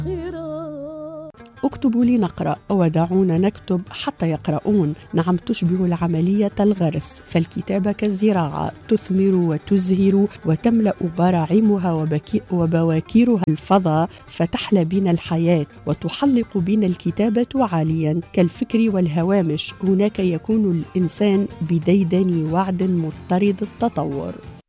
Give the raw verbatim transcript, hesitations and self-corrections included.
اكتبوا لنقرأ ودعونا نكتب حتى يقرؤون. نعم، تشبه العملية الغرس، فالكتابة كالزراعة تثمر وتزهر وتملأ براعمها وبواكيرها الفضاء، فتحلى بنا الحياة وتحلق بنا الكتابة عاليا. كالفكر والهوامش، هناك يكون الإنسان بديدن وعد مضطرد التطور.